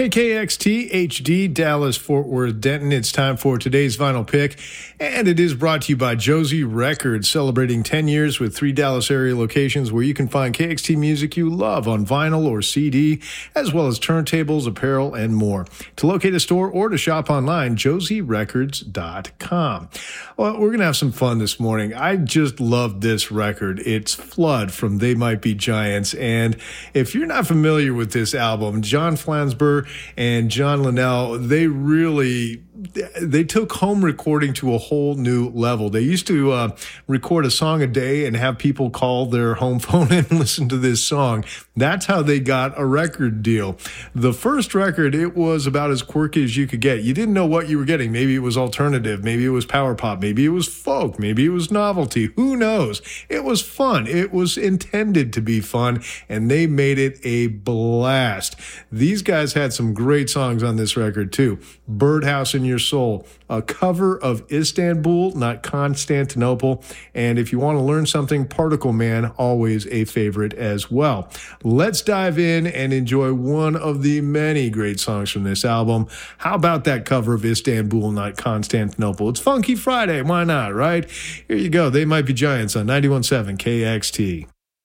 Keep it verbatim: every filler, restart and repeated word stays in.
K K X T H D, Dallas, Fort Worth, Denton. It's time for today's vinyl pick, and it is brought to you by Josie Records, celebrating ten years with three Dallas area locations where you can find K X T music you love on vinyl or C D, as well as turntables, apparel, and more. To locate a store or to shop online, josie records dot com. Well, we're going to have some fun this morning. I just love this record. It's Flood from They Might Be Giants, and if you're not familiar with this album, John Flansburgh and John Linnell, they really they took home recording to a whole new level. They used to uh, record a song a day and have people call their home phone and listen to this song. That's how they got a record deal. The first record, it was about as quirky as you could get. You didn't know what you were getting. Maybe it was alternative. Maybe it was power pop. Maybe it was folk. Maybe it was novelty. Who knows? It was fun. It was intended to be fun, and they made it a blast. These guys had some great songs on this record, too. Birdhouse in Your Soul, a cover of Istanbul, not Constantinople. And if you want to learn something, Particle Man, always a favorite as well. Let's dive in and enjoy one of the many great songs from this album. How about that cover of Istanbul, not Constantinople? It's Funky Friday. Why not, right? Here you go. They Might Be Giants on ninety-one point seven K X T.